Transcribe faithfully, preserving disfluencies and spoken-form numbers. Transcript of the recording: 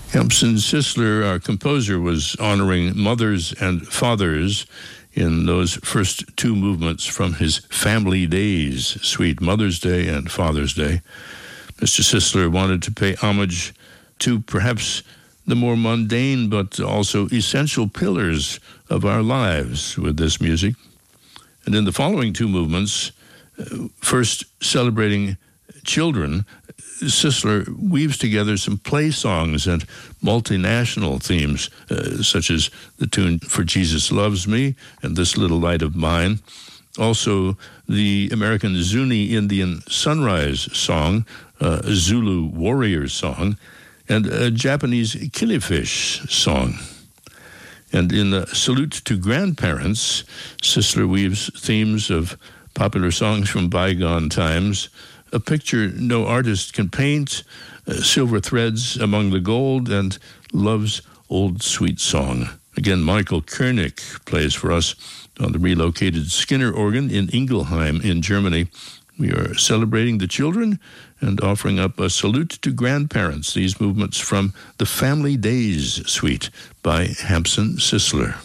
Hampson Sisler, our composer, was honoring mothers and fathers in those first two movements from his Family Days suite, Mother's Day and Father's Day. Mister Sisler wanted to pay homage to perhaps the more mundane but also essential pillars of our lives with this music. And in the following two movements, uh, first celebrating children, Sisler weaves together some play songs and multinational themes, uh, such as the tune For Jesus Loves Me and This Little Light of Mine. Also, the American Zuni Indian Sunrise song, uh, a Zulu warrior song, and a Japanese killifish song. And in the Salute to Grandparents, Sisler weaves themes of popular songs from bygone times, a picture no artist can paint, uh, silver threads among the gold, and love's old sweet song. Again, Michael Koenig plays for us on the relocated Skinner organ in Ingelheim in Germany. We are celebrating the children and offering up a salute to grandparents, these movements from the Family Days suite by Hampson Sisler.